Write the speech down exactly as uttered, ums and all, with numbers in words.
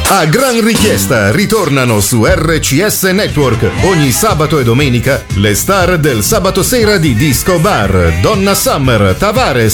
A gran richiesta ritornano su R C S Network ogni sabato e domenica le star del sabato sera di Disco Bar, Donna Summer, Tavares,